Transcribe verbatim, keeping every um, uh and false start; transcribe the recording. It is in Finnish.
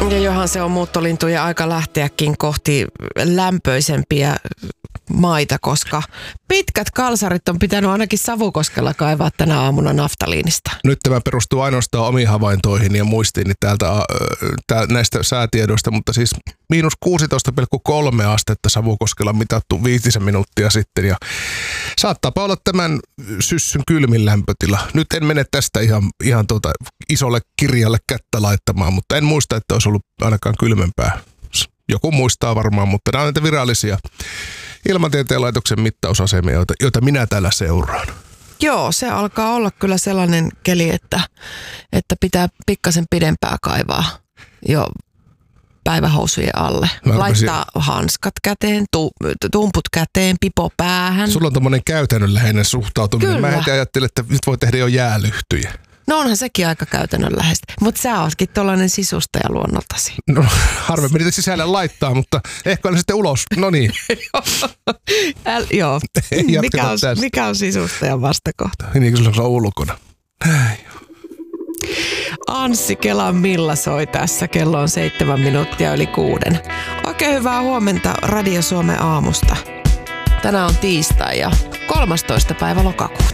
Ja johan se on muuttolintujen aika lähteäkin kohti lämpöisempiä maita, koska pitkät kalsarit on pitänyt ainakin Savukoskella kaivaa tänä aamuna naftaliinista. Nyt tämä perustuu ainoastaan omiin havaintoihin ja muistiini täältä, äh, tää, näistä säätiedoista, mutta siis miinus kuusitoista pilkku kolme astetta Savukoskella mitattu viitisen minuuttia sitten ja saattaapa olla tämän syssyn kylmin lämpötila. Nyt en mene tästä ihan, ihan tuota isolle kirjalle kättä laittamaan, mutta en muista, että olisi ollut ainakaan kylmempää. Joku muistaa varmaan, mutta nämä on näitä virallisia Ilmatieteen laitoksen mittausasemia, joita, joita minä täällä seuraan. Joo, se alkaa olla kyllä sellainen keli, että, että pitää pikkasen pidempää kaivaa jo päivähousujen alle. Mä Laittaa rupesin... hanskat käteen, tu, tumput käteen, pipo päähän. Sulla on tommoinen käytännönläheinen suhtautuminen. Kyllä. Mä heti ajattelin, että nyt voi tehdä jo jäälyhtyjä. No onhan sekin aika käytännönläheistä, mutta sä ootkin tollainen sisustaja luonnoltasi. No harvemmin niitä sisälle laittaa, mutta ehkä on sitten ulos. No niin. Äl, joo. mikä, on, mikä on sisustajan vastakohta? Niin kuin se on ulkona. Näin. Anssi Kelan Milla soi tässä. Kello on seitsemän minuuttia yli kuuden. Oikein hyvää huomenta Radio Suomen aamusta. Tänään on tiistai ja kolmastoista päivä lokakuuta.